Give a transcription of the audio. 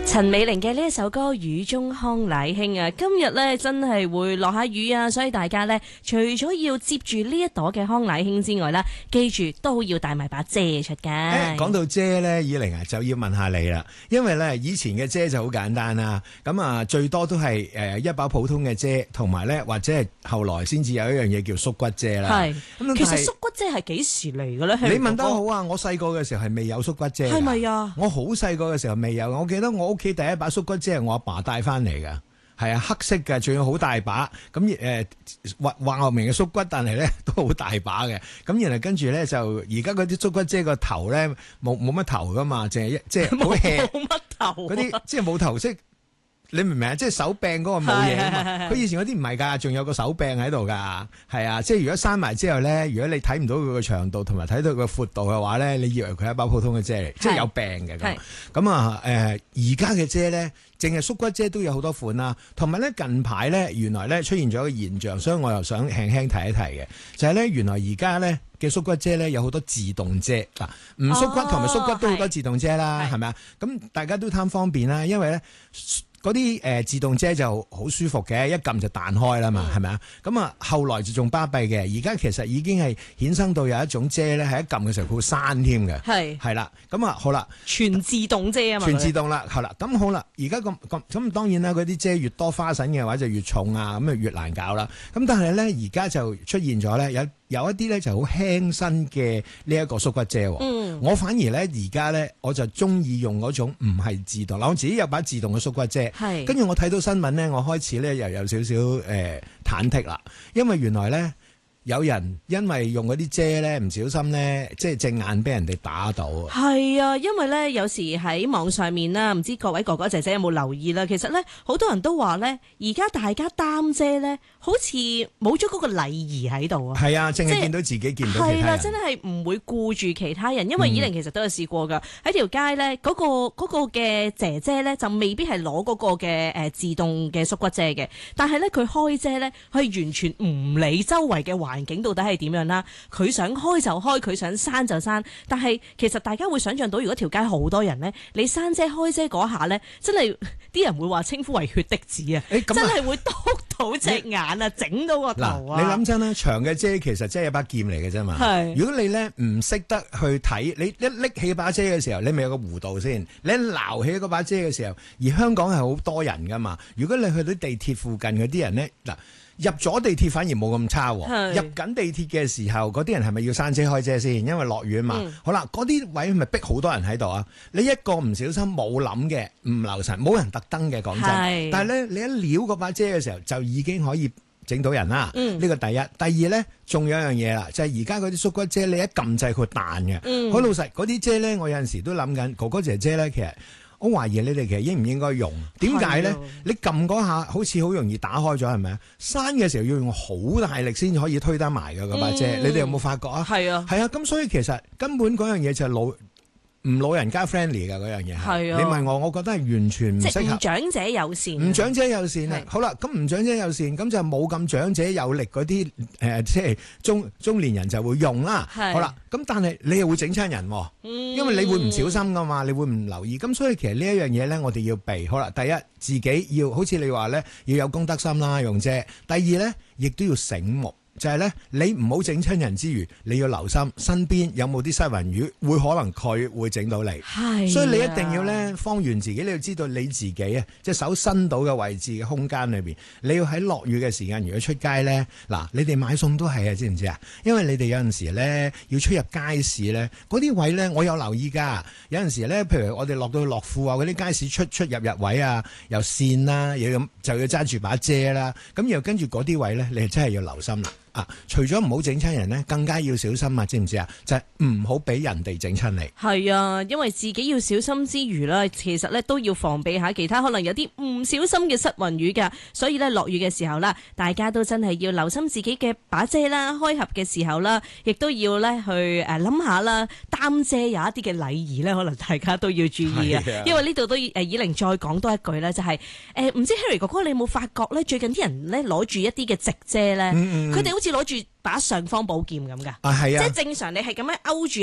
陳美玲嘅呢一首歌《雨中康乃馨》啊，今日咧真係會落下雨啊，所以大家咧除咗要接住呢一朵嘅康乃馨之外啦，記住都要帶埋把遮出街。 講到遮咧，以玲啊就要問下你啦，因為咧以前嘅遮就好簡單啦，咁啊最多都係一把普通嘅遮，同埋咧或者係後來先至有一樣嘢叫縮骨遮啦。係， 其實縮骨遮係幾時嚟嘅咧？ 你問得好啊！我細個嘅時候係未有縮骨遮，係咪啊？我好細個嘅時候未有，我記得我屋企第一把縮骨遮係我阿爸帶翻嚟㗎。係啊，黑色嘅，仲要好大把，咁畫明嘅縮骨，但係咧都好大把嘅。咁然後跟住咧就而家嗰啲縮骨遮個頭咧冇乜頭噶嘛，淨係即係好 hea 冇乜頭嗰啲，即係冇頭飾。你明唔明啊？即係手柄嗰個冇嘢啊嘛，佢以前嗰啲唔係㗎，仲有個手柄喺度㗎，係啊，即係如果閂埋之後咧，如果你睇唔到佢個長度同埋睇到佢個闊度嘅話咧，你以為佢係一把普通嘅遮嚟，即係有柄嘅咁。咁啊而家嘅遮咧，淨係縮骨遮都有好多款啦，同埋咧近排咧原來咧出現咗一個現象，所以我又想輕輕提一提嘅，就係咧原來而家咧嘅縮骨遮咧有好多自動遮嗱，唔縮骨同埋縮骨都好多自動遮啦，係咪啊？咁大家都貪方便啦，因為咧。嗰啲自動遮就好舒服嘅，一撳就彈開啦嘛，係咪啊？咁啊，後來就仲巴閉嘅，而家其實已經係衍生到有一種遮咧，係一撳嘅時候佢會閂添嘅，係啦。咁啊，好啦，全自動遮啊嘛，全自動啦，係啦。咁好啦，而家咁當然啦，嗰啲遮越多花臣嘅話就越重啊，咁啊越難搞啦。咁但係咧，而家就出現咗咧有一啲咧就好輕身嘅呢一個縮骨遮。我反而咧而家咧我就中意用嗰種唔係自動，嗱我自己有把自動嘅縮骨遮。跟住我睇到新聞咧，我開始咧又有少少忐忑啦，因為原來咧有人因為用嗰啲遮咧唔小心咧，即係隻眼俾人哋打到。係啊，因為咧有時喺網上面啦，唔知各位哥哥姐姐有冇留意啦？其實咧好多人都話咧，而家大家擔遮咧，好似冇咗嗰個禮儀喺度啊。係啊，淨係見到自己見到其他人。係啦，真係唔會顧住其他人，因為以玲其實都有試過㗎。喺條街咧，嗰個嘅姐姐咧就未必係攞嗰個嘅自動嘅縮骨遮嘅，但係咧佢開遮咧，佢係完全唔理周圍嘅環境到底係點樣啦，佢想開就開，佢想閂就閂。但係其實大家會想象到，如果條街好多人呢，你閂遮開遮嗰下呢，真係啲人會話稱呼為血滴子啊！真係會篤到隻眼啊，整到個頭啊！你諗真啦，長嘅遮其實真係一把劍嚟嘅啫嘛。如果你咧唔識得去睇，你一拎起把遮嘅時候，你咪有個弧度先。你一撈起嗰把遮嘅時候，而香港係好多人噶嘛。如果你去到地鐵附近嗰啲人呢。嗱。入咗地鐵反而冇咁差，入緊地鐵嘅時候，嗰啲人係咪要閂遮開遮先？因為落雨嘛。好啦，嗰啲位咪逼好多人喺度啊！你一個唔小心冇諗嘅，唔留神，冇人特登嘅，講真。但係咧，你一撩嗰把遮嘅時候，就已經可以整到人啦。呢個第一，第二咧，仲有一樣嘢啦，就係而家嗰啲縮骨遮，你一撳掣佢彈嘅。好老實，嗰啲遮咧，我有陣時都諗緊，哥哥姐姐咧，其實。我懷疑你哋其實應唔應該用？點解咧？你撳嗰下好似好容易打開咗，係咪啊？閂嘅時候要用好大力先可以推得埋嘅嗰把遮，你哋有冇發覺啊？係啊，係啊，咁所以其實根本嗰樣嘢就係唔老人家 friendly 㗎嗰樣嘢。係啊，你問我覺得係完全唔適合。即係唔長者友善。唔長者友善啊！好啦，咁唔長者友善，咁就冇咁長者有力嗰啲即係中年人就會用啦。好啦，咁但係你又會整親人喎。因為你會唔小心噶嘛，你會唔留意，咁所以其實呢一樣嘢咧，我哋要避。好啦，第一自己要好似你話咧，要有公德心啦，用遮。第二咧，亦都要醒目。就係咧，你唔好整親人之餘，你要留心身邊有冇啲失魂魚，會可能佢會整到你。係，所以你一定要咧方圓自己，你要知道你自己啊，即係手伸到嘅位置嘅空間裏邊，你要喺落雨嘅時間，如果出街咧，嗱，你哋買餸都係啊，知唔知啊？因為你哋有陣時咧要出入街市咧，嗰啲位咧我有留意㗎。有陣時咧，譬如我哋落到去樂富啊，嗰啲街市出入位啊，又線啦，又咁就要揸住把遮啦，咁又跟住嗰啲位咧，你真係要留心啦。啊！除咗唔好整親人咧，更加要小心啊！知唔知啊？就係唔好俾人哋整親你。係啊，因為自己要小心之餘啦，其實咧都要防備下其他可能有啲唔小心嘅失魂魚㗎。所以咧落雨嘅時候啦，大家都真係要留心自己嘅把遮啦，開合嘅時候啦，亦都要咧去諗下啦，擔遮有一啲嘅禮儀咧，可能大家都要注意啊。因為呢度都以玲再講多一句咧，就係唔知 Harry 哥哥你有冇發覺咧？最近啲人咧攞住一啲嘅直遮咧，佢哋好似攞住把尚方寶劍咁噶，即係正常你係咁樣勾住